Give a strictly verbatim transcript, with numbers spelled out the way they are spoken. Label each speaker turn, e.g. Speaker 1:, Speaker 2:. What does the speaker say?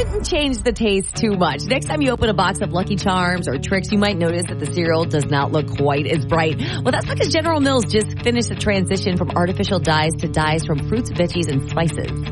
Speaker 1: didn't change the taste too much. Next time you open a box of Lucky Charms or Trix, you might notice that the cereal does not look quite as bright. Well, that's because General Mills just finished the transition from artificial dyes to dyes from fruits, veggies, and spices.